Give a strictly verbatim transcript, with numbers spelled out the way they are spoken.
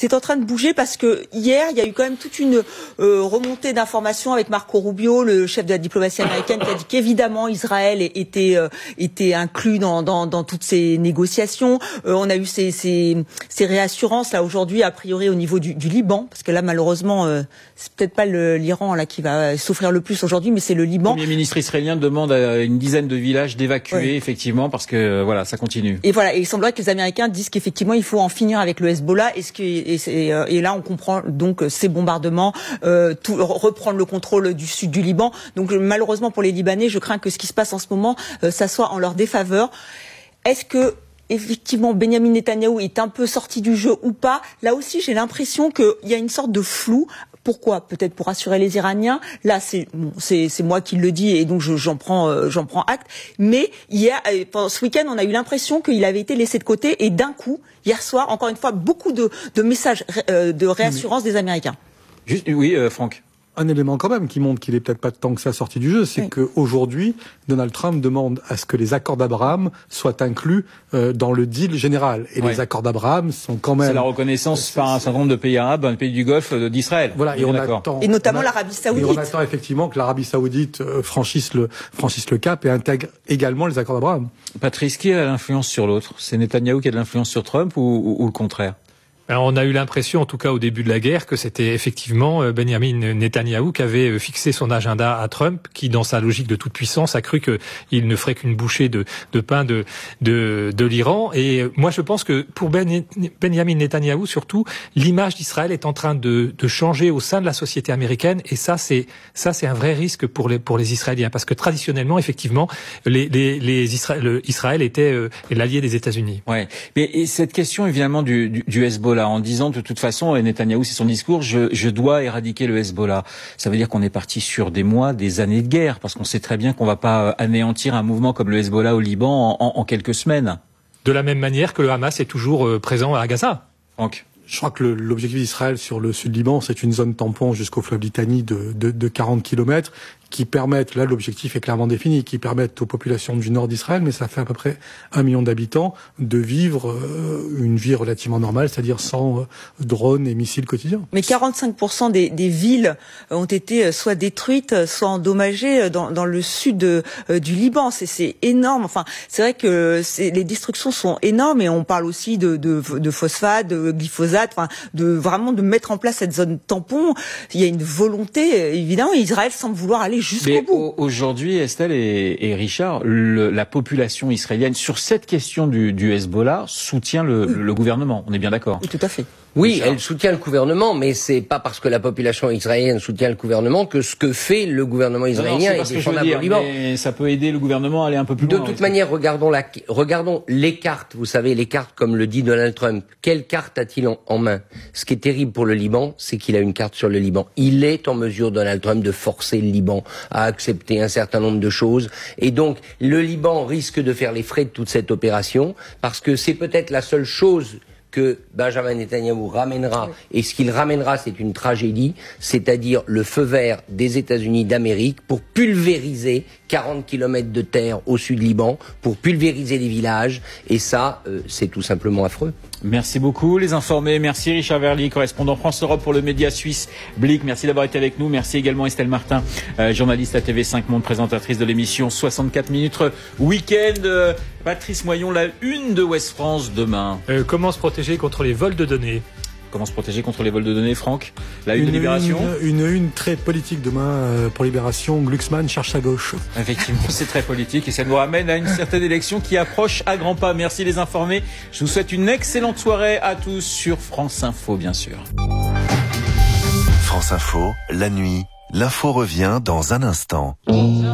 c'est en train de bouger parce que hier, il y a eu quand même toute une euh, remontée d'informations avec Marco Rubio, le chef de la diplomatie américaine, qui a dit qu'évidemment Israël était euh, était inclus dans, dans dans toutes ces négociations. Euh, on a eu ces ces, ces réassurances là aujourd'hui, a priori au niveau du, du Liban, parce que là malheureusement euh, c'est peut-être pas le, l'Iran là qui va souffrir le plus aujourd'hui, mais c'est le Liban. Le Premier ministre israélien demande à une dizaine de villages d'évacuer, ouais. effectivement, parce que euh, voilà, ça continue. Et voilà, et il semblerait que les Américains disent qu'effectivement il faut en finir avec le Hezbollah, et ce qui et, et, et là on comprend donc ces bombardements, euh, tout, reprendre le contrôle du sud du Liban. Donc malheureusement pour les Libanais, je crains que ce qui se passe en ce moment, euh, ça soit en leur défaveur. Est-ce que effectivement Benyamin Netanyahou est un peu sorti du jeu ou pas? Là aussi, j'ai l'impression qu'il y a une sorte de flou. Pourquoi? Peut-être pour rassurer les Iraniens. Là, c'est bon, c'est, c'est moi qui le dis et donc je, j'en prends euh, j'en prends acte. Mais hier, euh, pendant ce week-end, on a eu l'impression qu'il avait été laissé de côté et d'un coup, hier soir, encore une fois, beaucoup de, de messages euh, de réassurance des Américains. Juste, oui, euh, Franck. Un élément quand même qui montre qu'il est peut-être pas tant que ça sorti du jeu, c'est oui. qu'aujourd'hui, Donald Trump demande à ce que les accords d'Abraham soient inclus euh, dans le deal général. Et oui. les accords d'Abraham sont quand même... C'est la reconnaissance euh, par un certain nombre de pays arabes, un pays du Golfe, d'Israël. Voilà, et on attend... Et notamment on a, l'Arabie Saoudite. Et on attend effectivement que l'Arabie Saoudite euh, franchisse le, franchisse le cap et intègre également les accords d'Abraham. Patrice, qui a l'influence sur l'autre? C'est Netanyahou qui a de l'influence sur Trump ou, ou, ou le contraire? Alors, on a eu l'impression, en tout cas au début de la guerre, que c'était effectivement Benyamin Netanyahou qui avait fixé son agenda à Trump, qui, dans sa logique de toute puissance, a cru qu'il ne ferait qu'une bouchée de, de pain de, de, de l'Iran. Et moi, je pense que pour ben, Benyamin Netanyahou, surtout, l'image d'Israël est en train de, de changer au sein de la société américaine. Et ça, c'est ça, c'est un vrai risque pour les pour les Israéliens, parce que traditionnellement, effectivement, les les, les Israël, Israël était euh, l'allié des États-Unis. Ouais. Mais et cette question évidemment du, du, du Hezbollah. En disant de toute façon, et Netanyahou, c'est son discours, je, je dois éradiquer le Hezbollah. Ça veut dire qu'on est parti sur des mois, des années de guerre, parce qu'on sait très bien qu'on va pas anéantir un mouvement comme le Hezbollah au Liban en, en, en quelques semaines. De la même manière que le Hamas est toujours euh, présent à Gaza. Franck. Je crois que le, l'objectif d'Israël sur le sud Liban, c'est une zone tampon jusqu'au fleuve Litanie de, de, de quarante kilomètres qui permettent, là l'objectif est clairement défini, qui permettent aux populations du nord d'Israël, mais ça fait à peu près un million d'habitants, de vivre euh, une vie relativement normale, c'est-à-dire sans euh, drones et missiles quotidiens. Mais quarante-cinq pour cent des, des villes ont été soit détruites, soit endommagées dans, dans le sud de, euh, du Liban. C'est, c'est énorme. Enfin, c'est vrai que c'est, les destructions sont énormes et on parle aussi de, de, de phosphate, de glyphosate, enfin, de vraiment de mettre en place cette zone tampon. Il y a une volonté, évidemment, Israël semble vouloir aller jusqu'au Mais bout. Aujourd'hui, Estelle et, et Richard, le, la population israélienne, sur cette question du, du Hezbollah, soutient le, le gouvernement. On est bien d'accord? Oui, tout à fait. Oui, Richard. Elle soutient le gouvernement, mais c'est pas parce que la population israélienne soutient le gouvernement que ce que fait le gouvernement israélien non, non, est défendable au Liban. Mais ça peut aider le gouvernement à aller un peu plus de loin. De toute manière, regardons, la, regardons les cartes. Vous savez, les cartes, comme le dit Donald Trump. Quelle carte a-t-il en, en main? Ce qui est terrible pour le Liban, c'est qu'il a une carte sur le Liban. Il est en mesure, Donald Trump, de forcer le Liban à accepter un certain nombre de choses. Et donc, le Liban risque de faire les frais de toute cette opération, parce que c'est peut-être la seule chose que Benjamin Netanyahou ramènera, et ce qu'il ramènera, c'est une tragédie, c'est-à-dire le feu vert des États-Unis d'Amérique pour pulvériser quarante kilomètres de terre au sud Liban, pour pulvériser les villages, et ça, euh, c'est tout simplement affreux. Merci beaucoup, les informés. Merci Richard Verly, correspondant France-Europe pour le média suisse Blick. Merci d'avoir été avec nous. Merci également Estelle Martin, euh, journaliste à T V cinq Monde, présentatrice de l'émission soixante-quatre minutes Week-end. Euh, Patrice Moyon, la une de Ouest France demain. Euh, comment se protéger contre les vols de données? Comment se protéger contre les vols de données, Franck? La une, une de Libération. Une, une une très politique demain euh, pour Libération. Glucksmann cherche sa gauche. Effectivement, c'est très politique et ça nous ramène à une certaine élection qui approche à grands pas. Merci les informés. Je vous souhaite une excellente soirée à tous sur France Info, bien sûr. France Info, la nuit. L'info revient dans un instant.